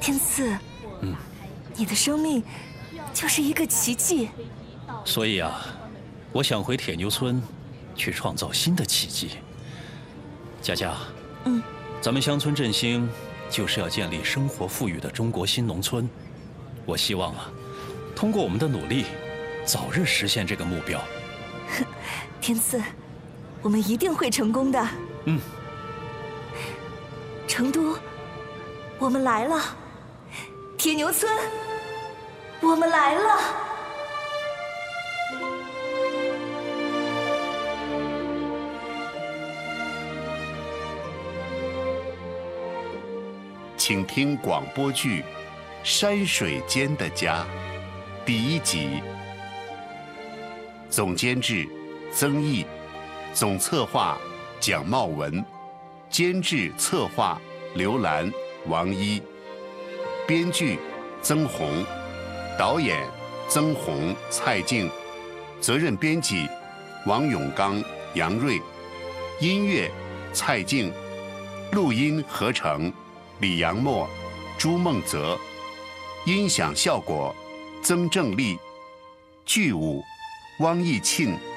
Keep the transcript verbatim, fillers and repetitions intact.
天赐， 嗯， 你的生命就是一个奇迹。 所以啊，我想回铁牛村，去创造新的奇迹。佳佳， 嗯， 咱们乡村振兴就是要建立生活富裕的中国新农村。我希望啊，通过我们的努力，早日实现这个目标。 天赐，我们一定会成功的。 嗯。 成都，我们来了。铁牛村，我们来了。 请听广播剧《山水间的家》第一集。总监制曾毅，总策划蒋茂文，监制策划刘兰、王一，编剧曾红，导演曾红、蔡静，责任编辑王永刚、杨瑞，音乐蔡静，录音合成李阳墨、朱梦泽，音响效果曾正丽，剧舞汪义庆。